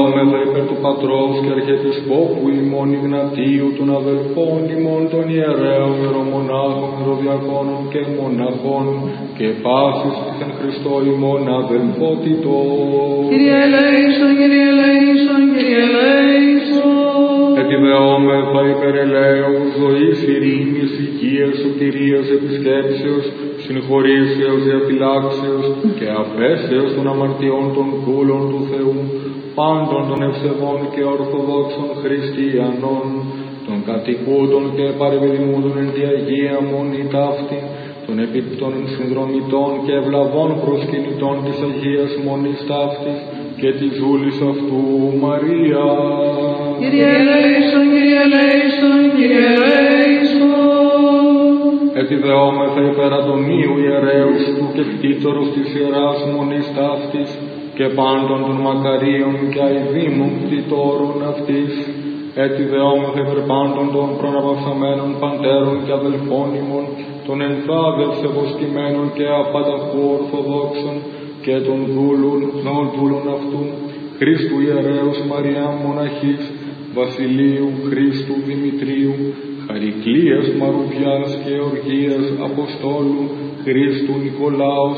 Επιβεώμεθα υπέρ του Πατρός και Αρχιεπισκόπου ημών Ιγνατίου των αδελφών ημών των ιερέων, ιερομονάχων, ιεροδιακόνων και μοναχών και πάσης της εν Χριστώ ημών αδελφότητος. Κύριε ελέησον, Κύριε ελέησον, Κύριε ελέησον. Επιβεώμεθα υπέρ ελέους, ζωής, ειρήνης, οικίας, σωτηρίας, επισκέψεως, συγχωρήσεως, διαφυλάξεως και αφέσεως των αμαρτιών των δούλων του Θεού, πάντων των ευσεβών και ορθοδόξων χριστιανών, των κατοικούντων και παρεμβημούντων εν τη Αγία Μονή ταύτη, των συνδρομητών και ευλαβών προσκυνητών της Αγίας Μονής ταύτης και της ζούλης αυτού Μαρία. Κύριε ελέησον, Κύριε ελέησον, Κύριε ελέησον. Επιβεώμεθα υπέρ Αντωνίου ιερέους του και κτήτορος της Ιεράς Μονής ταύτης και πάντων των μακαρίων και αηδήμων κτητόρων αυτής. Επιβεώμεθα υπέρ πάντων των προναπαυσαμένων πατέρων και αδελφών ημών, των ενθάδευ σεβοσκημένων και απανταχού ορθοδόξων και των δούλων αυτού, Χρήστου ιερέως Μαριά μοναχής, Βασιλείου Χρήστου Δημητρίου, Χαρικλίας Μαρουβιάς και Οργίας Αποστόλου, Χρήστου Νικολάου